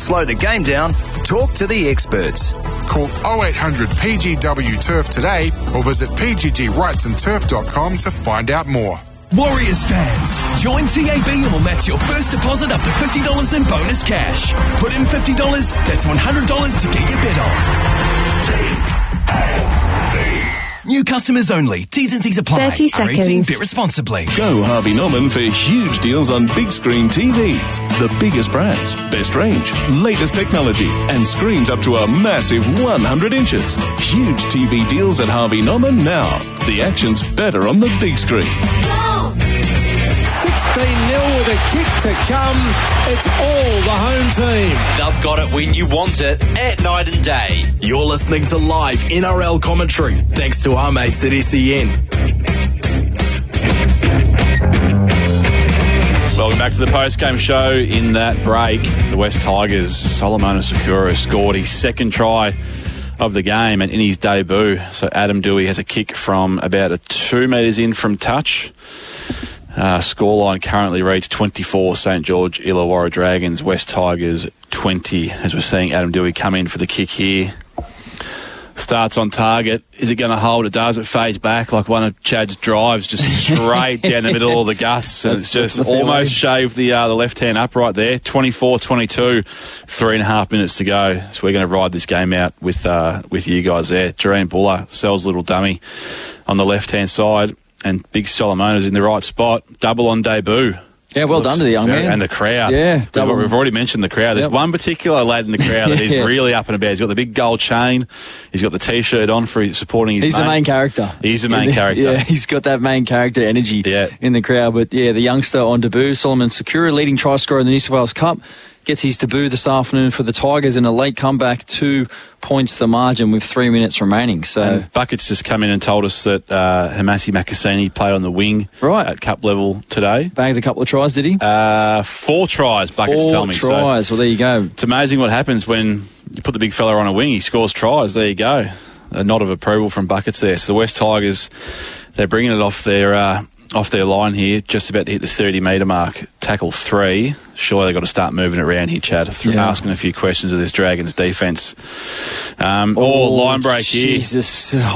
slow the game down? Talk to the experts. Call 0800 PGW Turf today or visit pggwrightsandturf.com to find out more. Warriors fans, join TAB and we'll match your first deposit up to $50 in bonus cash. Put in $50, that's $100 to get your bet on. New customers only. T's and C's apply. 30 seconds. 18, bet responsibly. Go Harvey Norman for huge deals on big screen TVs. The biggest brands, best range, latest technology, and screens up to a massive 100 inches. Huge TV deals at Harvey Norman now. The action's better on the big screen. 16-0 with a kick to come. It's all the home team. They've got it when you want it, at night and day. You're listening to live NRL commentary, thanks to our mates at SEN. Welcome back to the post-game show. In that break, the West Tigers, Solomona Sakura scored his second try of the game and in his debut. So Adam Doueihi has a kick from about 2 metres in from touch. Scoreline currently reads 24 St George Illawarra Dragons, West Tigers 20. As we're seeing Adam Doueihi come in for the kick here. Starts on target. Is it going to hold? It does. It fades back like one of Chad's drives, just straight down the middle of the guts. And it's just almost shaved the left hand up right there. 24-22, 3.5 minutes to go. So we're going to ride this game out with you guys there. Jareen Buller sells little dummy on the left-hand side. And Big Solomona's in the right spot. Double on debut. Yeah, well done to the young man. And the crowd. Yeah, we've already mentioned the crowd. There's one particular lad in the crowd that is really up and about. He's got the big gold chain. He's got the T-shirt on for supporting his mate. The main character. He's the main character. Yeah, he's got that main character energy in the crowd. But, yeah, the youngster on debut, Solomon Sakura, leading try scorer in the New South Wales Cup, gets his debut this afternoon for the Tigers in a late comeback, 2 points the margin with 3 minutes remaining. So and Buckets just come in and told us that Hamasi Makasini played on the wing at cup level today. Bagged a couple of tries, did he? 4 tries, Buckets tell me. 4 tries, well there you go. It's amazing what happens when you put the big fella on a wing, he scores tries, there you go. A nod of approval from Buckets there. So the West Tigers, they're bringing it off their line here, just about to hit the 30-metre mark. Tackle 3. Surely they've got to start moving it around here, Chad. Asking a few questions of this Dragons defence. Line break here. Jesus.